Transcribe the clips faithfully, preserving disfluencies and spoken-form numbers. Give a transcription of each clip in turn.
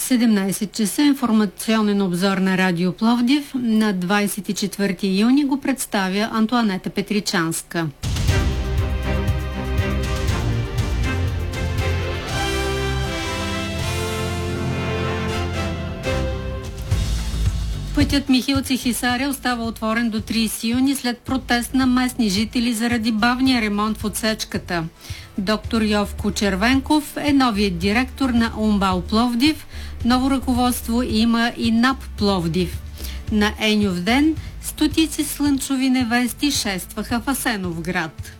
седемнайсет часа информационен обзор на Радио Пловдив на двайсет и четвърти юни го представя Антоанета Петричанска. Пътят Михилци-Хисаря остава отворен до трийсети юни след протест на местни жители заради бавния ремонт в отсечката. Доктор Йовко Червенков е новият директор на УМБАЛ Пловдив. Ново ръководство има и НАП Пловдив. На Еньов ден стотици слънчови невести шестваха в Асеновград.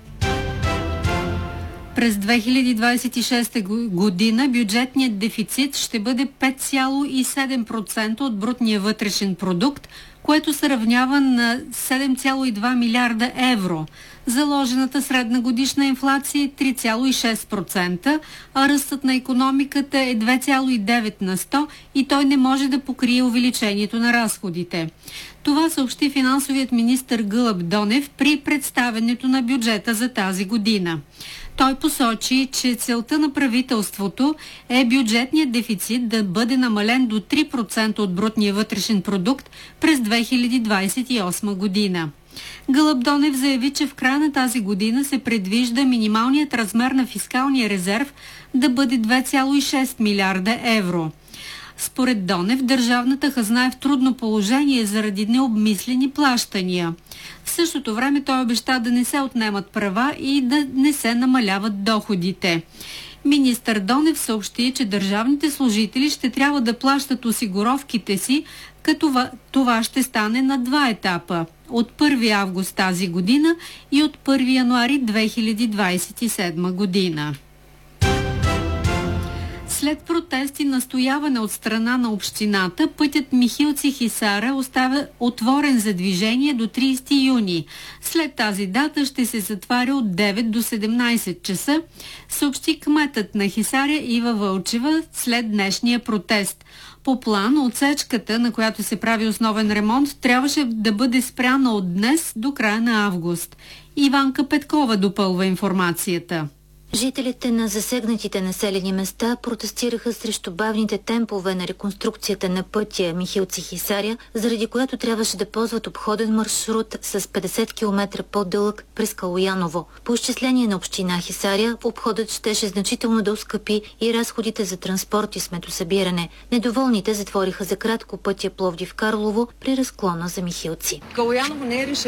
През две хиляди двайсет и шеста година бюджетният дефицит ще бъде пет цяло и седем процента от брутния вътрешен продукт, което се равнява на седем цяло и два милиарда евро. Заложената средна годишна инфлация е три цяло и шест процента, а ръстът на икономиката е две цяло и девет на сто и той не може да покрие увеличението на разходите. Това съобщи финансовият министър Гълъб Донев при представянето на бюджета за тази година. Той посочи, че целта на правителството е бюджетният дефицит да бъде намален до три процента от брутния вътрешен продукт през две хиляди двайсет и осма година. Гълъб Донев заяви, че в края на тази година се предвижда минималният размер на фискалния резерв да бъде две цяло и шест милиарда евро. Според Донев, държавната хазна е в трудно положение заради необмислени плащания. В същото време той обеща да не се отнемат права и да не се намаляват доходите. Министър Донев съобщи, че държавните служители ще трябва да плащат осигуровките си, като това ще стане на два етапа – от първи август тази година и от първи януари две хиляди двайсет и седма година. След протести и настояване от страна на общината, пътят Михилци-Хисаря остава отворен за движение до трийсети юни. След тази дата ще се затваря от девет до седемнайсет часа, съобщи кметът на Хисаря Ива Вълчева след днешния протест. По план, отсечката, на която се прави основен ремонт, трябваше да бъде спряна от днес до края на август. Иванка Петкова допълва информацията. Жителите на засегнатите населени места протестираха срещу бавните темпове на реконструкцията на пътя Михилци-Хисаря, заради което трябваше да ползват обходен маршрут с петдесет километра по-дълъг през Калояново. По изчисление на община Хисаря, обходът щеше значително да оскъпи и разходите за транспорт и сметосъбиране. Недоволните затвориха за кратко пътя Пловдив-Карлово при разклона за Михилци. Калояново не е решение